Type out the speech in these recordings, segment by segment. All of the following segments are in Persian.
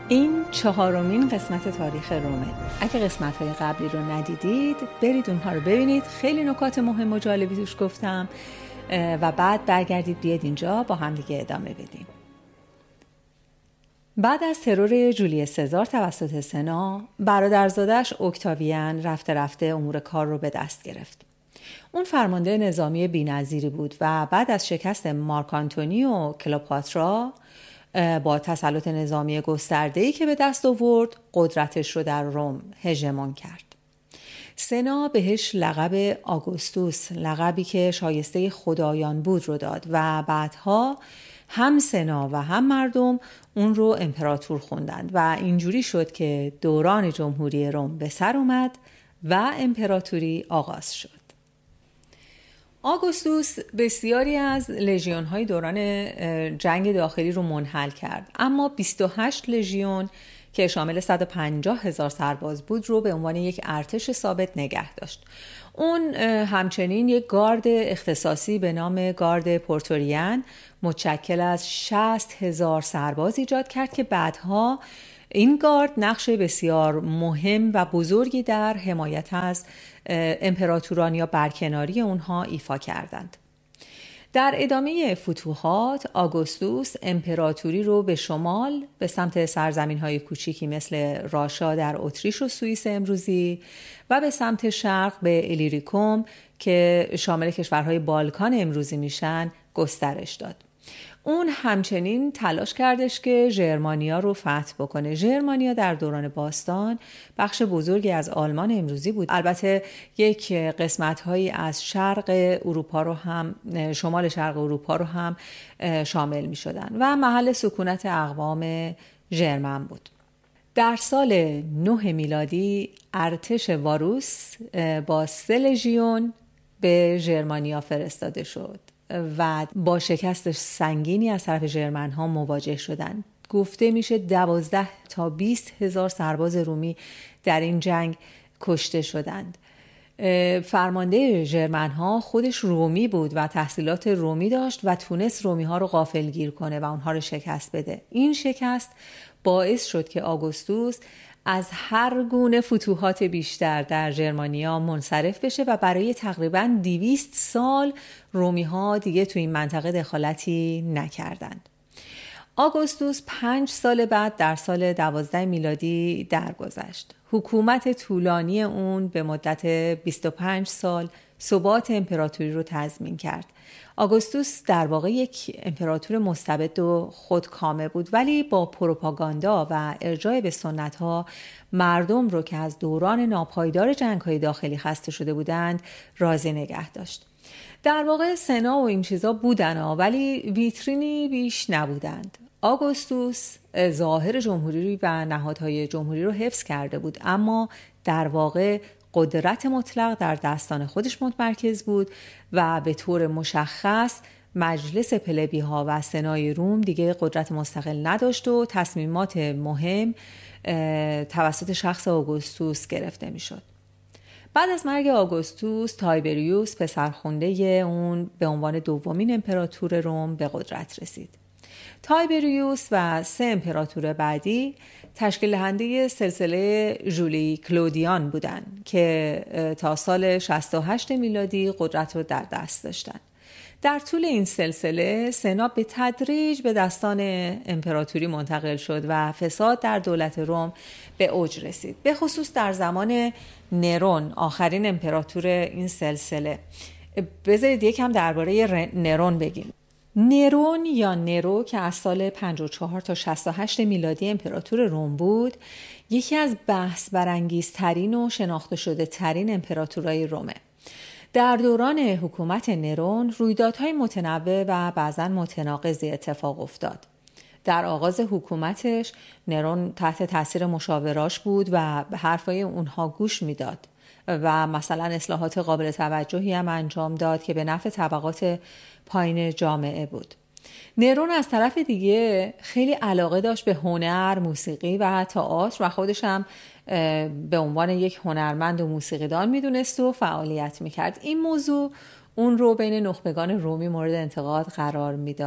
این 4مین قسمت تاریخ رومه. اگه قسمت‌های قبلی رو ندیدید برید اونها رو ببینید، خیلی نکات مهم و جالبی توش گفتم و بعد برگردید بیاد اینجا با هم دیگه ادامه بدیم. بعد از ترور جولیوس سزار توسط سنا، برادرزادش اکتاویان رفته رفته امور کار رو به دست گرفت. اون فرمانده نظامی بی‌نظیری بود و بعد از شکست مارک آنتونی و کلئوپاترا با تسلط نظامی گسترده‌ای که به دست آورد قدرتش رو در روم هژمون کرد. سنا بهش لقب آگوستوس، لقبی که شایسته خدایان بود، رو داد و بعدها هم سنا و هم مردم اون رو امپراتور خوندند و اینجوری شد که دوران جمهوری روم به سر اومد و امپراتوری آغاز شد. آگوستوس بسیاری از لژیون‌های دوران جنگ داخلی رو منحل کرد، اما 28 لژیون که شامل 150,000 سرباز بود رو به عنوان یک ارتش ثابت نگه داشت. اون همچنین یک گارد اختصاصی به نام گارد پورتوریان متشکل از 60,000 سرباز ایجاد کرد که بعدها این گارد نقش بسیار مهم و بزرگی در حمایت از امپراتوران یا برکناری اونها ایفا کردند. در ادامه فتوحات آگوستوس امپراتوری رو به شمال به سمت سرزمین‌های کوچیکی مثل راشا در اتریش و سوئیس امروزی و به سمت شرق به الیریکوم که شامل کشورهای بالکان امروزی میشن گسترش داد. اون همچنین تلاش کردش که ژرمانیا رو فتح بکنه. ژرمانیا در دوران باستان بخش بزرگی از آلمان امروزی بود. البته یک قسمت‌هایی از شرق اروپا رو هم، شمال شرق اروپا رو هم شامل می‌شدن و محل سکونت اقوام ژرمن بود. در سال 9 میلادی ارتش واروس با 3 لژیون به ژرمانیا فرستاده شد و با شکست سنگینی از طرف ژرمن‌ها مواجه شدند. گفته میشه 12 تا 20,000 سرباز رومی در این جنگ کشته شدند. فرمانده ژرمن‌ها خودش رومی بود و تحصیلات رومی داشت و تونست رومی‌ها رو غافلگیر کنه و اونها رو شکست بده. این شکست باعث شد که آگوستوس از هر گونه فتوحات بیشتر در ژرمانیا منصرف بشه و برای تقریباً 200 سال رومی‌ها دیگه تو این منطقه دخالتی نکردند. آگوستوس 5 سال بعد در سال 12 میلادی درگذشت. حکومت طولانی اون به مدت 25 سال ثبات امپراتوری رو تضمین کرد. آگوستوس در واقع یک امپراتور مستبد و خودکامه بود، ولی با پروپاگاندا و ارجاع به سنت‌ها مردم رو که از دوران ناپایدار جنگ‌های داخلی خسته شده بودند راضی نگه داشت. در واقع سنا و این چیزا بودن ولی ویترینی بیش نبودند. آگوستوس ظاهر جمهوری و نهادهای جمهوری رو حفظ کرده بود، اما در واقع قدرت مطلق در دستان خودش متمرکز بود و به طور مشخص مجلس پلبی‌ها و سنای روم دیگه قدرت مستقل نداشت و تصمیمات مهم توسط شخص آگوستوس گرفته میشد. بعد از مرگ آگوستوس، تایبریوس پسرخونده اون به عنوان دومین امپراتور روم به قدرت رسید. تایبریوس و 3 امپراتور بعدی تشکیل دهنده سلسله ژولی کلودیان بودند که تا سال 68 میلادی قدرت رو در دست داشتند. در طول این سلسله سنا به تدریج به دستان امپراتوری منتقل شد و فساد در دولت روم به اوج رسید، به خصوص در زمان نرون، آخرین امپراتور این سلسله. بذارید یکم درباره نرون بگیم. نرون یا نرو که از سال 54 تا 68 میلادی امپراتور روم بود، یکی از بحث برانگیزترین و شناخته شده ترین امپراتورای رومه. در دوران حکومت نرون رویدادهای متنوع و بعضاً متناقضی اتفاق افتاد. در آغاز حکومتش نرون تحت تاثیر مشاوراش بود و به حرفای اونها گوش میداد و مثلا اصلاحات قابل توجهی هم انجام داد که به نفع طبقات پایین جامعه بود. نرون از طرف دیگه خیلی علاقه داشت به هنر، موسیقی و تئاتر و خودش هم به عنوان یک هنرمند و موسیقیدان میدونست و فعالیت میکرد. این موضوع اون رو بین نخبگان رومی مورد انتقاد قرار میداد.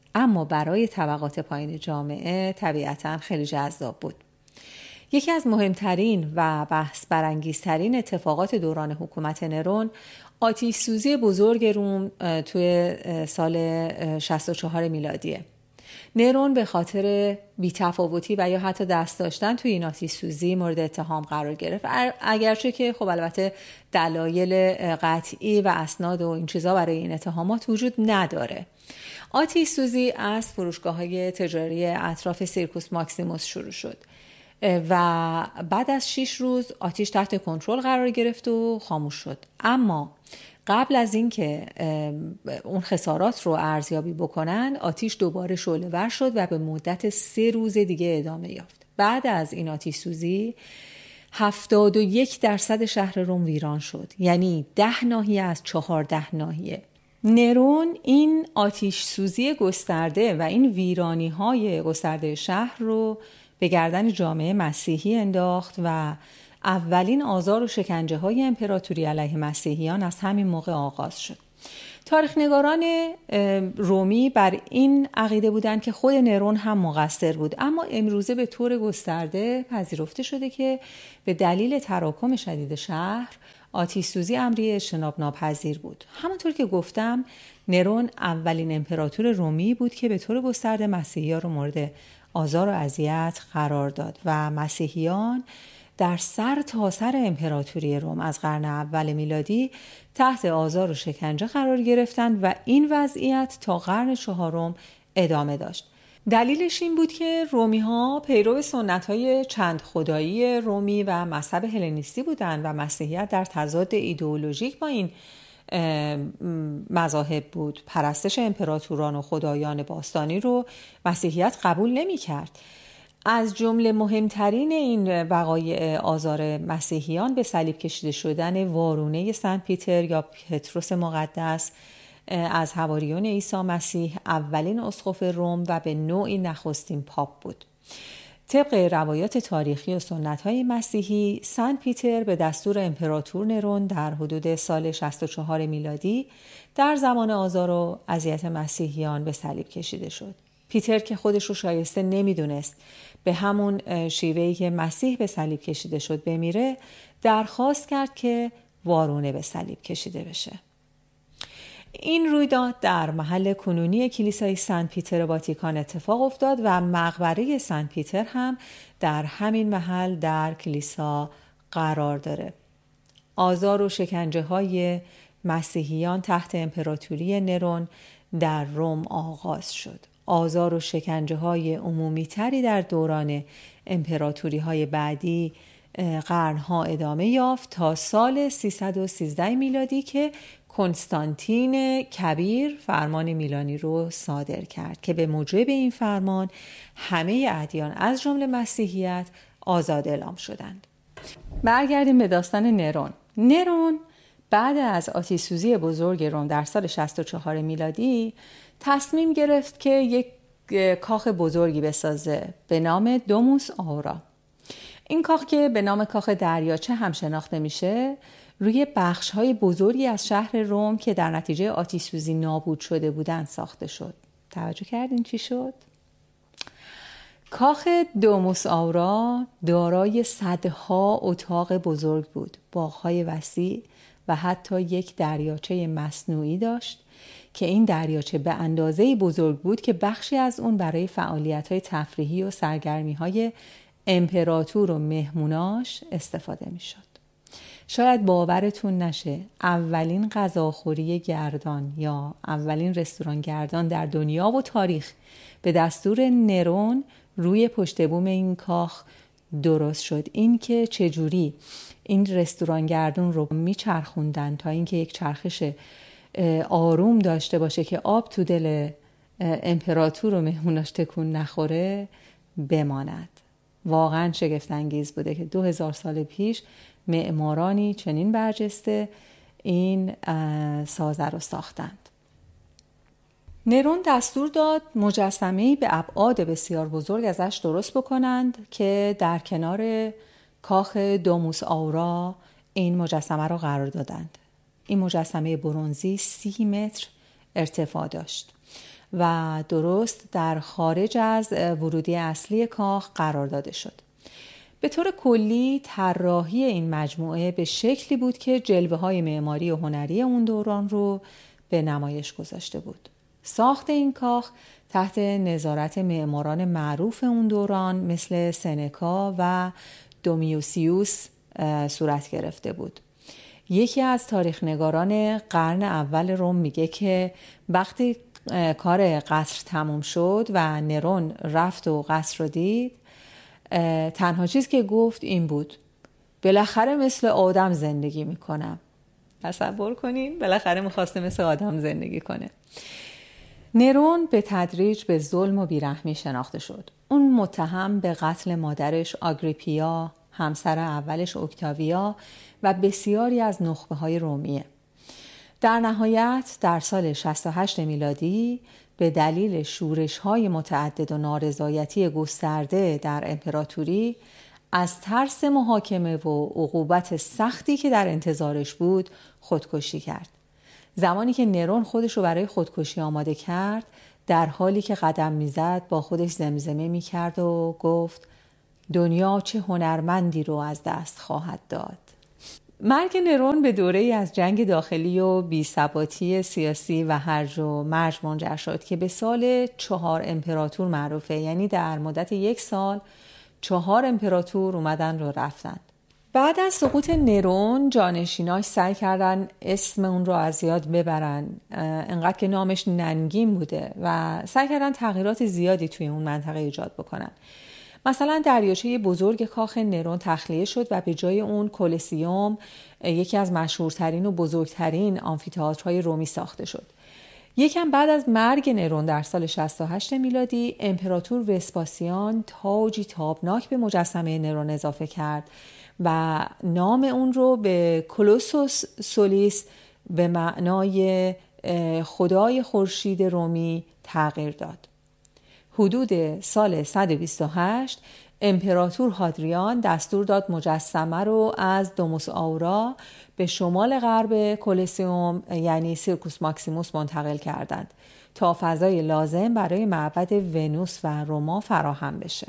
اما برای طبقات پایین جامعه طبیعتاً خیلی جذاب بود. یکی از مهمترین و بحث برانگیزترین اتفاقات دوران حکومت نرون آتش سوزی بزرگ روم توی سال 64 میلادیه. نرون به خاطر بی‌تفاوتی و یا حتی دست داشتن توی این آتش سوزی مورد اتهام قرار گرفت، اگرچه که خب البته دلایل قطعی و اسناد و این چیزا برای این اتهامات وجود نداره. آتش سوزی از فروشگاه‌های تجاری اطراف سیرکوس ماکسیموس شروع شد و بعد از 6 روز آتش تحت کنترل قرار گرفت و خاموش شد. اما قبل از اینکه اون خسارات رو ارزیابی بکنن، آتش دوباره شعله‌ور شد و به مدت 3 روز دیگه ادامه یافت. بعد از این آتش سوزی 71% شهر روم ویران شد، یعنی 10 ناحیه از 14 ناحیه. نرون این آتش سوزی گسترده و این ویرانی‌های گسترده شهر رو به گردن جامعه مسیحی انداخت و اولین آزار و شکنجه های امپراتوری علیه مسیحیان از همین موقع آغاز شد. تاریخ‌نگاران رومی بر این عقیده بودند که خود نرون هم مقصر بود، اما امروزه به طور گسترده پذیرفته شده که به دلیل تراکم شدید شهر آتش سوزی امری اجتناب ناپذیر بود. همونطور که گفتم نرون اولین امپراتور رومی بود که به طور گسترده مسیحیان رو مورد آزار و اذیت قرار داد و مسیحیان در سر تا سر امپراتوری روم از قرن اول میلادی تحت آزار و شکنجه قرار گرفتند و این وضعیت تا قرن 4 ادامه داشت. دلیلش این بود که رومی‌ها پیرو سنت‌های چند خدایی رومی و مذهب هلنیستی بودند و مسیحیت در تضاد ایدئولوژیک با این مذاهب بود. پرستش امپراتوران و خدایان باستانی رو مسیحیت قبول نمی‌کرد. از جمله مهمترین این وقایع آزار مسیحیان به صلیب کشیده شدن وارونه سنت پیتر یا پتروس مقدس از حواریون عیسی مسیح، اولین اسقف روم و به نوعی نخستین پاپ بود. طبق روایات تاریخی و سنت‌های مسیحی، سنت پیتر به دستور امپراتور نرون در حدود سال 64 میلادی در زمان آزار و اذیت مسیحیان به صلیب کشیده شد. پیتر که خودش رو شایسته نمیدونست به همون شیوهی که مسیح به صلیب کشیده شد بمیره، درخواست کرد که وارونه به صلیب کشیده بشه. این رویداد در محل کنونی کلیسای سنت پیتر واتیکان اتفاق افتاد و مقبره سنت پیتر هم در همین محل در کلیسا قرار داره. آزار و شکنجه های مسیحیان تحت امپراتوری نرون در روم آغاز شد. آزار و شکنجه های عمومی تری در دوران امپراتوری های بعدی قرنها ادامه یافت تا سال 313 میلادی که کنستانتین کبیر فرمان میلانی رو صادر کرد که به موجب این فرمان همه ادیان از جمله مسیحیت آزاد اعلام شدند. برگردیم به داستان نرون. نرون بعد از آتش سوزی بزرگ روم در سال 64 میلادی تصمیم گرفت که یک کاخ بزرگی بسازه به نام دوموس آورا. این کاخ که به نام کاخ دریاچه هم شناخته میشه، روی بخش‌های بزرگی از شهر روم که در نتیجه آتش سوزی نابود شده بودند ساخته شد. توجه کردین چی شد؟ کاخ دوموس آورا دارای صدها اتاق بزرگ بود، باغ‌های وسیع و حتی یک دریاچه مصنوعی داشت که این دریاچه به اندازه‌ای بزرگ بود که بخشی از اون برای فعالیت‌های تفریحی و سرگرمی‌های امپراتور و مهموناش استفاده می‌شد. شاید باورتون نشه، اولین غذاخوری گردان یا اولین رستوران گردان در دنیا و تاریخ به دستور نرون روی پشت بوم این کاخ درست شد. این که چجوری این رستوران گردون رو میچرخوندن تا اینکه یک چرخش آروم داشته باشه که آب تو دل امپراتور و مهموناش تکون نخوره بماند. واقعا شگفت انگیز بوده که 2000 سال پیش معمارانی چنین برجسته این سازه رو ساختند. نرون دستور داد مجسمه‌ای به ابعاد بسیار بزرگ ازش درست بکنند که در کنار کاخ دوموس آورا این مجسمه را قرار دادند. این مجسمه برنزی 30 متر ارتفاع داشت. و درست در خارج از ورودی اصلی کاخ قرار داده شد. به طور کلی طراحی این مجموعه به شکلی بود که جلوه‌های معماری و هنری اون دوران رو به نمایش گذاشته بود. ساخت این کاخ تحت نظارت معماران معروف اون دوران مثل سنکا و دومیوسیوس صورت گرفته بود. یکی از تاریخ‌نگاران قرن اول روم میگه که وقتی کار قصر تموم شد و نرون رفت و قصر رو دید، تنها چیز که گفت این بود: بالاخره مثل آدم زندگی میکنم. تصور کنین، بالاخره میخواسته مثل آدم زندگی کنه. نرون به تدریج به ظلم و بیرحمی شناخته شد. اون متهم به قتل مادرش آگریپیا، همسر اولش اوکتاویا و بسیاری از نخبه‌های رومیه. در نهایت در سال 68 میلادی به دلیل شورش‌های متعدد و نارضایتی گسترده در امپراتوری از ترس محاکمه و عقوبت سختی که در انتظارش بود خودکشی کرد. زمانی که نرون خودش رو برای خودکشی آماده کرد، در حالی که قدم میزد با خودش زمزمه میکرد و گفت: دنیا چه هنرمندی رو از دست خواهد داد. مرگ نرون به دوره‌ای از جنگ داخلی و بی‌ثباتی سیاسی و هرج و مرج منجر شد که به سال 4 امپراتور معروفه. یعنی در مدت 1 سال 4 امپراتور اومدن و رفتن. بعد از سقوط نرون جانشیناش سعی کردن اسم اون رو از یاد ببرن، انقدر که نامش ننگین بوده، و سعی کردن تغییرات زیادی توی اون منطقه ایجاد بکنن. مثلا دریاچه بزرگ کاخ نرون تخلیه شد و به جای اون کولوسیوم، یکی از مشهورترین و بزرگترین آمفی‌تئاترهای رومی ساخته شد. یکم بعد از مرگ نرون در سال 68 میلادی امپراتور وسپاسیان تاجی تابناک به مجسمه نرون اضافه کرد و نام اون رو به کولوسوس سولیس به معنای خدای خورشید رومی تغییر داد. حدود سال 128 امپراتور هادریان دستور داد مجسمه رو از دوموس آورا به شمال غرب کولوسیوم یعنی سیرکوس ماکسیموس منتقل کردند تا فضای لازم برای معبد ونوس و روما فراهم بشه.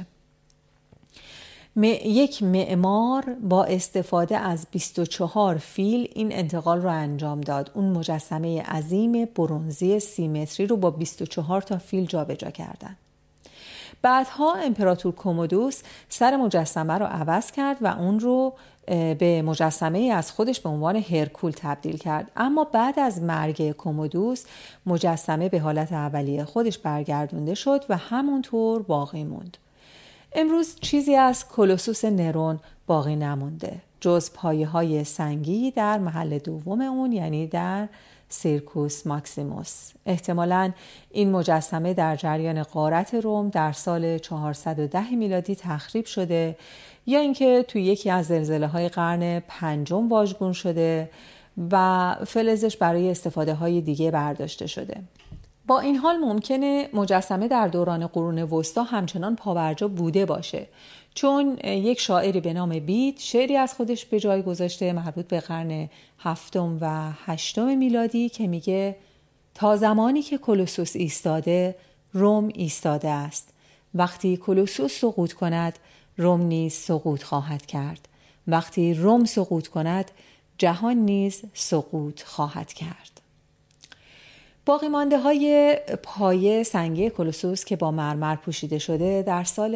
یک معمار با استفاده از 24 فیل این انتقال رو انجام داد. اون مجسمه عظیم برنزی 30 متری رو با 24 تا فیل جابجا کردند. بعدها امپراتور کومودوس سر مجسمه رو عوض کرد و اون رو به مجسمه از خودش به عنوان هرکول تبدیل کرد. اما بعد از مرگ کومودوس مجسمه به حالت اولیه خودش برگردونده شد و همونطور باقی موند. امروز چیزی از کولوسوس نرون باقی نمونده جز پایه‌های سنگی در محل دوم اون، یعنی در سیرکوس ماکسیموس. احتمالاً این مجسمه در جریان غارت روم در سال 410 میلادی تخریب شده یا اینکه توی یکی از زلزله‌های قرن 5 واژگون شده و فلزش برای استفاده‌های دیگه برداشته شده. با این حال ممکنه مجسمه در دوران قرون وسطی همچنان پابرجا بوده باشه، چون یک شاعری به نام بید شعری از خودش به جای گذاشته مربوط به قرن 7 و 8 میلادی که میگه: تا زمانی که کولوسوس ایستاده روم ایستاده است. وقتی کولوسوس سقوط کند روم نیز سقوط خواهد کرد. وقتی روم سقوط کند جهان نیز سقوط خواهد کرد. باقی مانده های پایه سنگی کولوسوس که با مرمر پوشیده شده در سال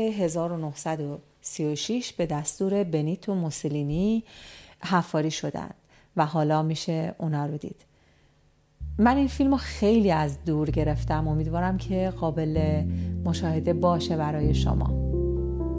1936 به دستور بنیتو موسولینی حفاری شدند و حالا میشه اونا رو دید. من این فیلم رو خیلی از دور گرفتم، امیدوارم که قابل مشاهده باشه برای شما.